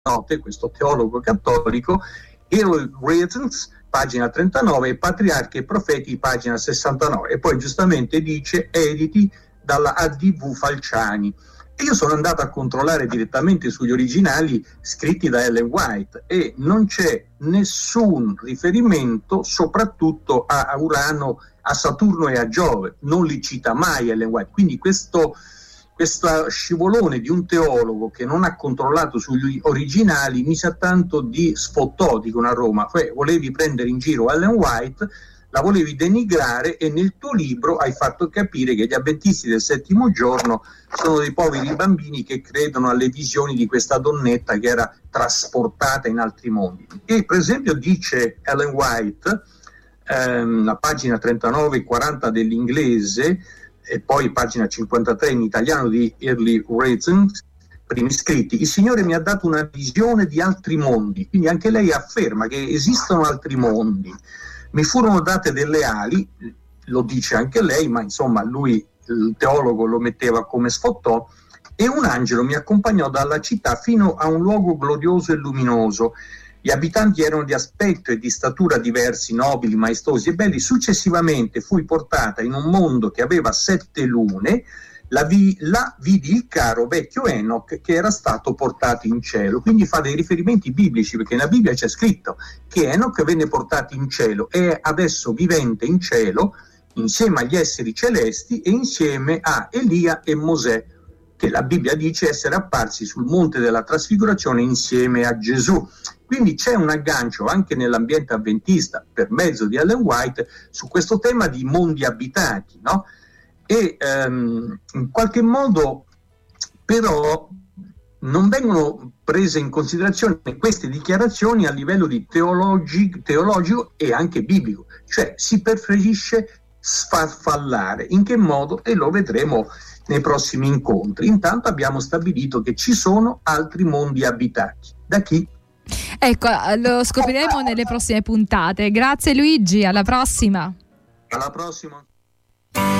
note, questo teologo cattolico, Early Reasons, pagina 39, Patriarchi e Profeti, pagina 69, e poi giustamente dice editi dalla ADV Falciani. E io sono andato a controllare direttamente sugli originali scritti da Ellen White e non c'è nessun riferimento soprattutto a Urano, a Saturno e a Giove, non li cita mai Ellen White, quindi questo scivolone di un teologo che non ha controllato sugli originali mi sa tanto di sfottò, dicono a Roma, cioè volevi prendere in giro Ellen White, la volevi denigrare e nel tuo libro hai fatto capire che gli avventisti del settimo giorno sono dei poveri bambini che credono alle visioni di questa donnetta che era trasportata in altri mondi. E per esempio dice Ellen White, la pagina 39 e 40 dell'inglese, e poi pagina 53 in italiano di Early Reasons, primi scritti, il Signore mi ha dato una visione di altri mondi, quindi anche lei afferma che esistono altri mondi, mi furono date delle ali, lo dice anche lei, ma insomma lui, il teologo, lo metteva come sfottò, e un angelo mi accompagnò dalla città fino a un luogo glorioso e luminoso. Gli abitanti erano di aspetto e di statura diversi, nobili, maestosi e belli. Successivamente fui portata in un mondo che aveva 7 lune, là vidi il caro vecchio Enoch che era stato portato in cielo. Quindi fa dei riferimenti biblici, perché nella Bibbia c'è scritto che Enoch venne portato in cielo, è adesso vivente in cielo insieme agli esseri celesti e insieme a Elia e Mosè, che la Bibbia dice essere apparsi sul monte della trasfigurazione insieme a Gesù. Quindi c'è un aggancio anche nell'ambiente avventista per mezzo di Ellen White su questo tema di mondi abitati, no? E in qualche modo però non vengono prese in considerazione queste dichiarazioni a livello di teologico e anche biblico, cioè si preferisce sfarfallare. In che modo? E lo vedremo nei prossimi incontri. Intanto abbiamo stabilito che ci sono altri mondi abitati. Da chi? Ecco, lo scopriremo nelle prossime puntate. Grazie Luigi, alla prossima. Alla prossima.